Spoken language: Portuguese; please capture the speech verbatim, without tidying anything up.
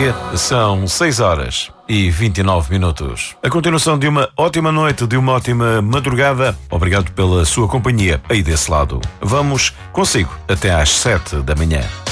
dia são seis horas e vinte e nove minutos. A continuação de uma ótima noite, de uma ótima madrugada. Obrigado pela sua companhia aí desse lado. Vamos consigo até às sete da manhã.